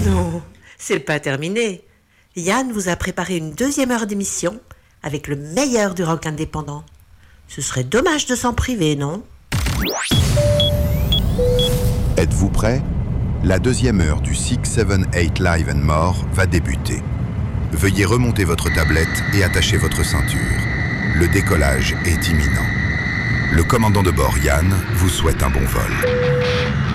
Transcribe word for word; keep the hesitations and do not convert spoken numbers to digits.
Non, c'est pas terminé. Yann vous a préparé une deuxième heure d'émission avec le meilleur du rock indépendant. Ce serait dommage de s'en priver, non ? Êtes-vous prêts ? La deuxième heure du six sept huit Live and More va débuter. Veuillez remonter votre tablette et attacher votre ceinture. Le décollage est imminent. Le commandant de bord, Yann, vous souhaite un bon vol.